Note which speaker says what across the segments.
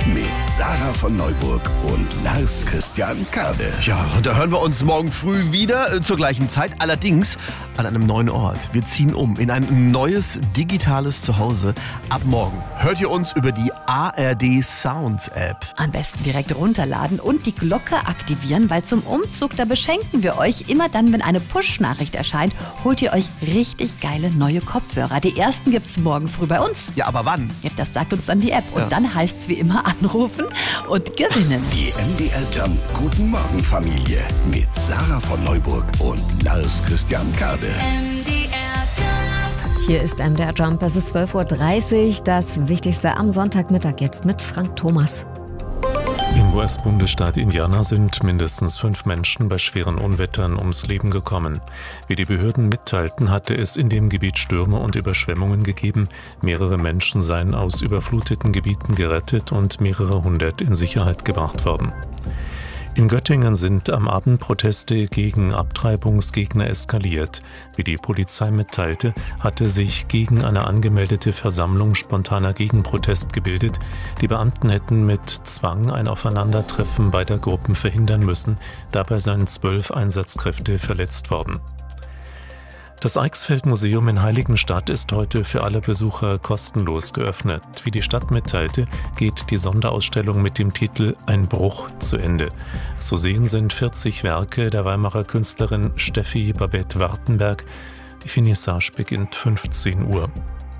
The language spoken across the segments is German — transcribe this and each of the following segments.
Speaker 1: mit Sarah von Neuburg und Lars Christian Kade.
Speaker 2: Ja, und da hören wir uns morgen früh wieder zur gleichen Zeit, allerdings an einem neuen Ort. Wir ziehen um in ein neues digitales Zuhause. Ab morgen hört ihr uns über die ARD Sound App.
Speaker 3: Am besten direkt runterladen und die Glocke aktivieren, weil zum Umzug, da beschenken wir euch. Immer dann, wenn eine Push-Nachricht erscheint, holt ihr euch richtig geile neue Kopfhörer. Die ersten gibt's morgen früh bei uns.
Speaker 2: Ja, aber wann?
Speaker 3: Ja, das sagt uns dann die App. Und dann heißt's wie immer anrufen und gewinnen.
Speaker 1: Die MDR Jump Guten Morgen Familie mit Sarah von Neuburg und Lars Christian Kade.
Speaker 4: Hier ist MDR Jump, es ist 12.30 Uhr. Das Wichtigste am Sonntagmittag jetzt mit Frank Thomas.
Speaker 5: Im US-Bundesstaat Indiana sind mindestens 5 Menschen bei schweren Unwettern ums Leben gekommen. Wie die Behörden mitteilten, hatte es in dem Gebiet Stürme und Überschwemmungen gegeben. Mehrere Menschen seien aus überfluteten Gebieten gerettet und mehrere hundert in Sicherheit gebracht worden. In Göttingen sind am Abend Proteste gegen Abtreibungsgegner eskaliert. Wie die Polizei mitteilte, hatte sich gegen eine angemeldete Versammlung spontaner Gegenprotest gebildet. Die Beamten hätten mit Zwang ein Aufeinandertreffen beider Gruppen verhindern müssen. Dabei seien 12 Einsatzkräfte verletzt worden. Das Eichsfeld-Museum in Heiligenstadt ist heute für alle Besucher kostenlos geöffnet. Wie die Stadt mitteilte, geht die Sonderausstellung mit dem Titel »Ein Bruch« zu Ende. Zu sehen sind 40 Werke der Weimarer Künstlerin Steffi Babette Wartenberg. Die Finissage beginnt 15 Uhr.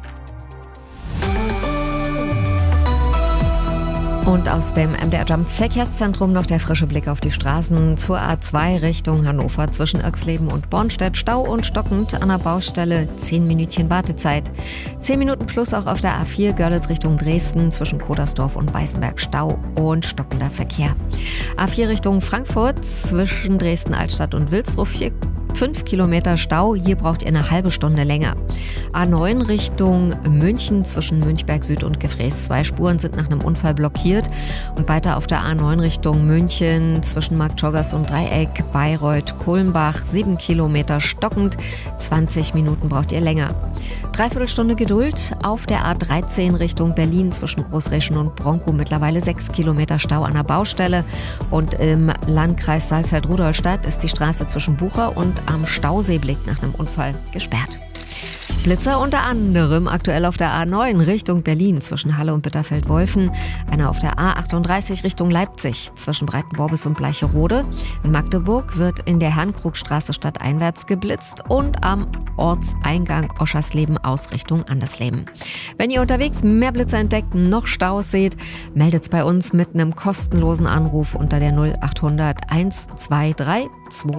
Speaker 4: Und aus dem MDR Jump Verkehrszentrum noch der frische Blick auf die Straßen zur A2 Richtung Hannover zwischen Irxleben und Bornstedt. Stau und stockend an der Baustelle, 10 Minütchen Wartezeit. 10 Minuten plus auch auf der A4 Görlitz Richtung Dresden zwischen Kodersdorf und Weißenberg. Stau und stockender Verkehr. A4 Richtung Frankfurt zwischen Dresden Altstadt und Wilsdruff 5 Kilometer Stau, hier braucht ihr eine halbe Stunde länger. A9 Richtung München zwischen Münchberg Süd und Gefräß. 2 Spuren sind nach einem Unfall blockiert. Und weiter auf der A9 Richtung München zwischen Marktschorgast und Dreieck, Bayreuth, Kulmbach. 7 Kilometer stockend, 20 Minuten braucht ihr länger. Dreiviertel Stunde Geduld auf der A13 Richtung Berlin zwischen Großreschen und Bronkow. Mittlerweile 6 Kilometer Stau an der Baustelle. Und im Landkreis Saalfeld-Rudolstadt ist die Straße zwischen Bucher und am Stauseeblick nach einem Unfall gesperrt. Blitzer unter anderem aktuell auf der A9 Richtung Berlin zwischen Halle und Bitterfeld-Wolfen. Einer auf der A38 Richtung Leipzig zwischen Breitenborbis und Bleicherode. In Magdeburg wird in der Herrnkrugstraße stadteinwärts geblitzt und am Ortseingang Oschersleben Ausrichtung Andersleben. Wenn ihr unterwegs mehr Blitzer entdeckt, noch Staus seht, meldet's bei uns mit einem kostenlosen Anruf unter der 0800 123